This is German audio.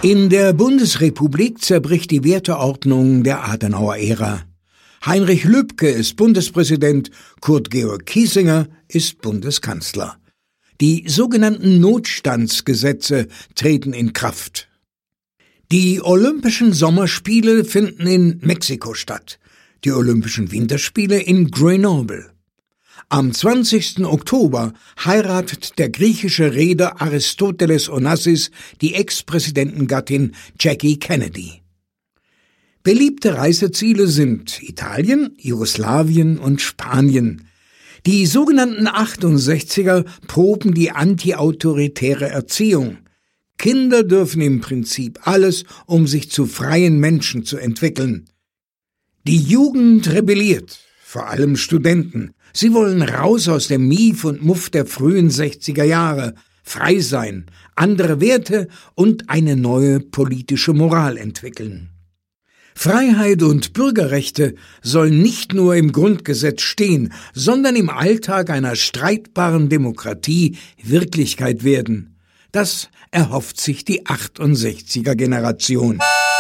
In der Bundesrepublik zerbricht die Werteordnung der Adenauer-Ära. Heinrich Lübke ist Bundespräsident, Kurt Georg Kiesinger ist Bundeskanzler. Die sogenannten Notstandsgesetze treten in Kraft. Die Olympischen Sommerspiele finden in Mexiko statt, die Olympischen Winterspiele in Grenoble. Am 20. Oktober heiratet der griechische Reeder Aristoteles Onassis die Ex-Präsidentengattin Jackie Kennedy. Beliebte Reiseziele sind Italien, Jugoslawien und Spanien. Die sogenannten 68er proben die antiautoritäre Erziehung. Kinder dürfen im Prinzip alles, um sich zu freien Menschen zu entwickeln. Die Jugend rebelliert, vor allem Studenten. Sie wollen raus aus dem Mief und Muff der frühen 60er Jahre, frei sein, andere Werte und eine neue politische Moral entwickeln. Freiheit und Bürgerrechte sollen nicht nur im Grundgesetz stehen, sondern im Alltag einer streitbaren Demokratie Wirklichkeit werden. Das erhofft sich die 68er-Generation.